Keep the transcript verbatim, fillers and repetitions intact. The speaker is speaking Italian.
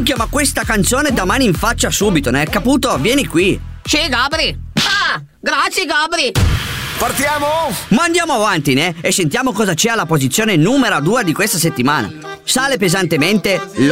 Minchia, ma questa canzone domani in faccia subito, ne hai caputo? Vieni qui. Sì, Gabri. Ah, grazie, Gabri. Partiamo? Ma andiamo avanti, ne? E sentiamo cosa c'è alla posizione numero due di questa settimana. Sale pesantemente